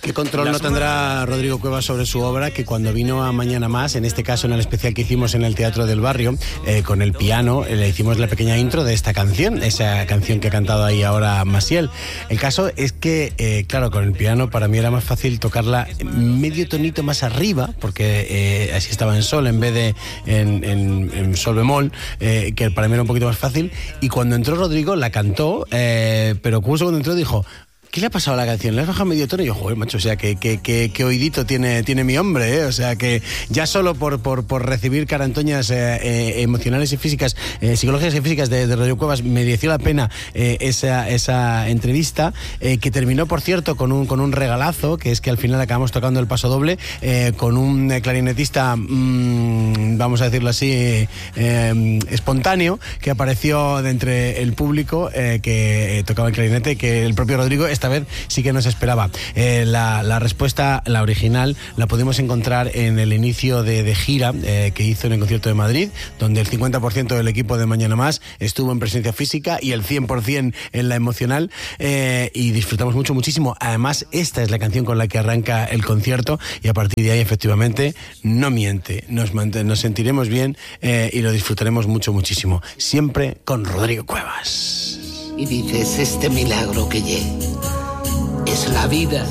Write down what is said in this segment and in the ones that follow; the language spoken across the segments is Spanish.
¿Qué control no tendrá Rodrigo Cuevas sobre su obra que cuando vino a Mañana Más, en este caso en el especial que hicimos en el Teatro del Barrio, con el piano, le hicimos la pequeña intro de esta canción, esa canción que ha cantado ahí ahora Maciel. El caso es que, claro, con el piano para mí era más fácil tocarla medio tonito más arriba, porque así estaba en sol en vez de en sol bemol, que para mí era un poquito más fácil. Y cuando entró Rodrigo la cantó, pero justo cuando entró dijo: ¿qué le ha pasado a la canción? ¿Le has bajado medio tono? Y yo, joder, macho, o sea, qué oídito tiene mi hombre, ¿eh? O sea, que ya solo por recibir carantoñas emocionales y físicas, psicológicas y físicas de Rodrigo Cuevas, mereció la pena esa entrevista, que terminó, por cierto, con un regalazo, que es que al final acabamos tocando el paso doble, con un clarinetista, vamos a decirlo así, espontáneo, que apareció de entre el público, que tocaba el clarinete, que el propio Rodrigo esta vez sí que nos esperaba. La respuesta, la original, la pudimos encontrar en el inicio de gira que hizo en el concierto de Madrid, donde el 50% del equipo de Mañana Más estuvo en presencia física y el 100% en la emocional, y disfrutamos muchísimo. Además, esta es la canción con la que arranca el concierto y a partir de ahí, efectivamente, no miente, nos sentiremos bien, y lo disfrutaremos muchísimo. Siempre con Rodrigo Cuevas. Y dices, este milagro que es la vida,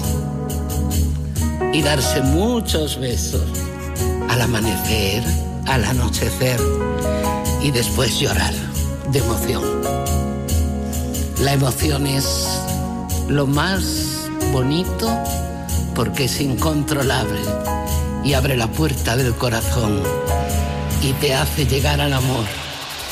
y darse muchos besos al amanecer, al anochecer, y después llorar de emoción. La emoción es lo más bonito porque es incontrolable y abre la puerta del corazón y te hace llegar al amor.